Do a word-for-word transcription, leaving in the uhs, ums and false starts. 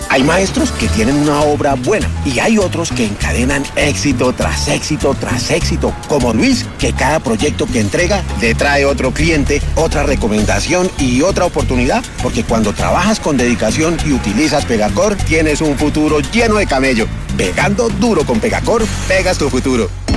Hay maestros que tienen una obra buena y hay otros que encadenan éxito tras éxito tras éxito, como Luis, que cada proyecto que entrega le trae otro cliente, otra recomendación y otra oportunidad, porque cuando trabajas con dedicación y utilizas Pegacor, tienes un futuro lleno de camello. Pegando duro con Pegacor, pegas tu futuro.